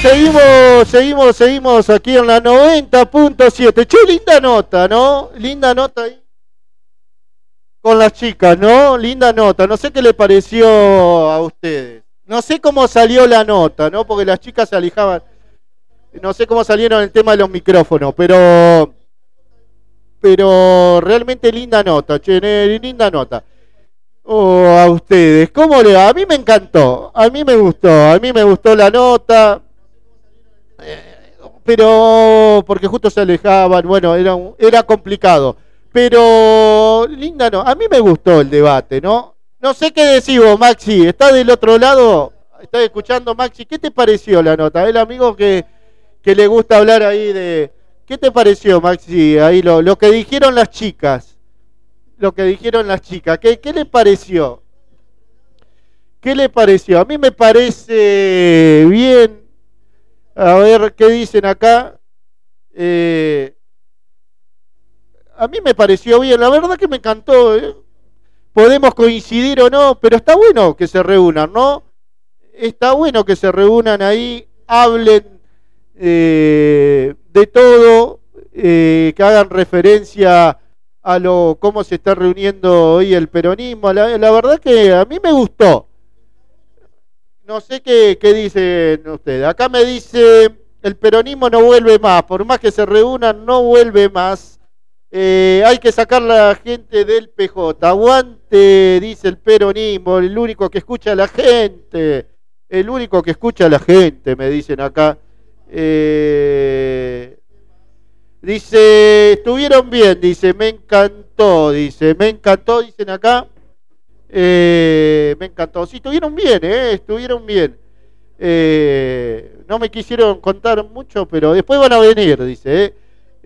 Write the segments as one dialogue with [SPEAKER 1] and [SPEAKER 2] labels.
[SPEAKER 1] seguimos aquí en la 90.7. Che, linda nota, ¿no? Linda nota ahí. Con las chicas, ¿no? Linda nota. No sé qué le pareció a ustedes. No sé cómo salió la nota, ¿no? Porque las chicas se alejaban. No sé cómo salieron el tema de los micrófonos, pero realmente linda nota, che, linda nota. Oh, a ustedes, ¿cómo le va? A mí me encantó, a mí me gustó la nota, pero porque justo se alejaban, bueno, era complicado, pero linda no, a mí me gustó el debate, ¿no? No sé qué decís vos, Maxi, ¿estás del otro lado? ¿Estás escuchando, Maxi? ¿Qué te pareció la nota? El amigo que le gusta hablar ahí de... ¿Qué te pareció, Maxi? Ahí lo que dijeron las chicas. ¿Qué le pareció? ¿Qué le pareció? A mí me parece bien. A ver, ¿qué dicen acá? A mí me pareció bien. La verdad que me encantó. Podemos coincidir o no, pero está bueno que se reúnan, ¿no? Está bueno que se reúnan ahí, hablen de todo, que hagan referencia a cómo se está reuniendo hoy el peronismo. La verdad que a mí me gustó. No sé qué dicen ustedes. Acá me dice, el peronismo no vuelve más, por más que se reúnan, no vuelve más. Hay que sacar a la gente del PJ. Aguante, dice el peronismo, el único que escucha a la gente. Me dicen acá. Dice, estuvieron bien, dice, me encantó, dicen acá. Me encantó, sí, estuvieron bien. No me quisieron contar mucho, pero después van a venir, dice.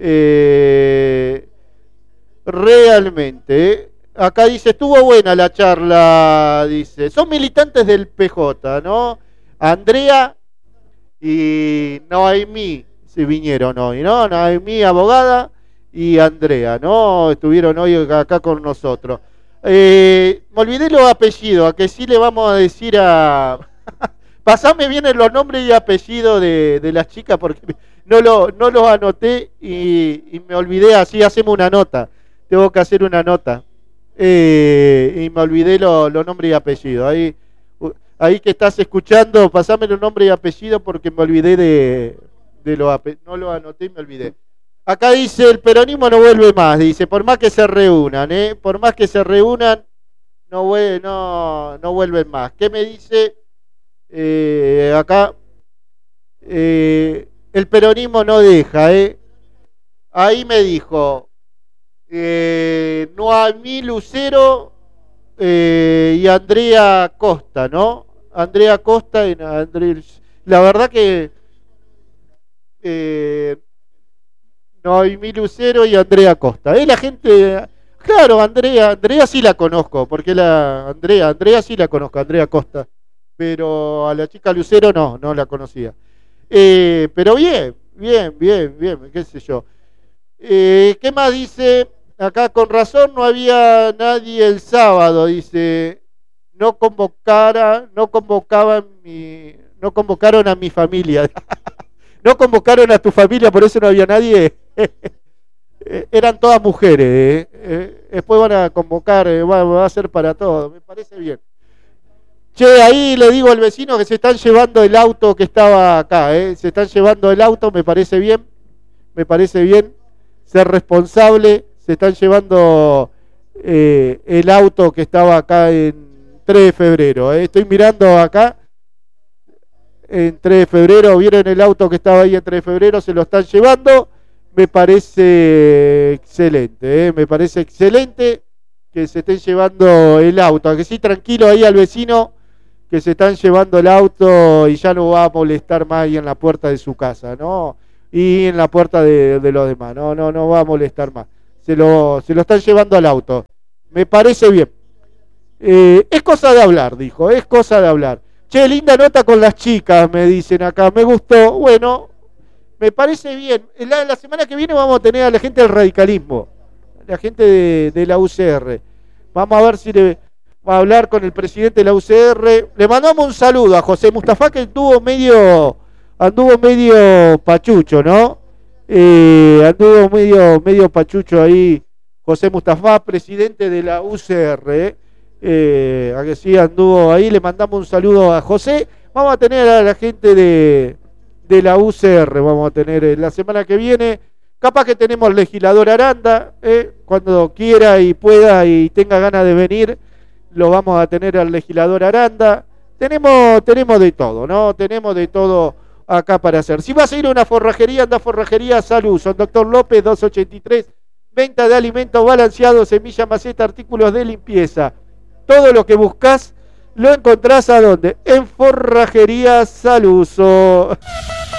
[SPEAKER 1] Realmente, acá dice, estuvo buena la charla, dice. Son militantes del PJ, ¿no? Andrea y Noemí se vinieron hoy, ¿no? Noemí, abogada, y Andrea, ¿no? Estuvieron hoy acá con nosotros. Me olvidé los apellidos, a que sí le vamos a decir a... Pasame bien los nombres y apellidos de las chicas, porque no los anoté y me olvidé, así hacemos una nota. Tengo que hacer una nota. Y me olvidé los nombres y apellidos. Ahí que estás escuchando, pasame los nombres y apellidos porque me olvidé de los apellidos. No los anoté y me olvidé. Acá dice, el peronismo no vuelve más, dice, por más que se reúnan, no vuelven más. ¿Qué me dice acá? El peronismo no deja, Ahí me dijo, Noemí Lucero y Andrea Costa, ¿no? Andrea Costa y la verdad que Noemí Lucero y Andrea Costa. La gente, claro, Andrea sí la conozco, porque Andrea sí la conozco, Andrea Costa, pero a la chica Lucero no la conocía. Pero bien, qué sé yo. ¿Qué más dice? Acá, con razón no había nadie el sábado, dice, no convocaron a mi familia. No convocaron a tu familia, por eso no había nadie. Eran todas mujeres. Después van a convocar, va a ser para todos. Me parece bien. Che, ahí le digo al vecino que se están llevando el auto que estaba acá. Se están llevando el auto, me parece bien. Ser responsable. Se están llevando el auto que estaba acá en 3 de febrero. Estoy mirando acá. En 3 de febrero, vieron el auto que estaba ahí en 3 de febrero, se lo están llevando. Me parece excelente, me parece excelente que se estén llevando el auto. Aunque sí, tranquilo ahí al vecino, que se están llevando el auto y ya no va a molestar más ahí en la puerta de su casa, ¿no? Y en la puerta de los demás, no va a molestar más. Se lo están llevando al auto. Me parece bien. Es cosa de hablar, dijo, es cosa de hablar. Che, linda nota con las chicas, me dicen acá, me gustó. Bueno, me parece bien. La semana que viene vamos a tener a la gente del radicalismo, la gente de la UCR. Vamos a ver si va a hablar con el presidente de la UCR. Le mandamos un saludo a José Mustafa, que estuvo medio anduvo medio pachucho, ¿no? Anduvo medio pachucho ahí José Mustafa, presidente de la UCR. A que sí anduvo ahí, le mandamos un saludo a José. Vamos a tener a la gente de la UCR, vamos a tener la semana que viene. Capaz que tenemos legislador Aranda, cuando quiera y pueda y tenga ganas de venir, lo vamos a tener al legislador Aranda. Tenemos de todo, ¿no? Tenemos de todo acá para hacer. Si vas a ir a una forrajería, anda a Forrajería Salud, son Doctor López 283, venta de alimentos balanceados, semilla, maceta, artículos de limpieza. Todo lo que buscas lo encontrás ¿a dónde? En Forrajería Saluso.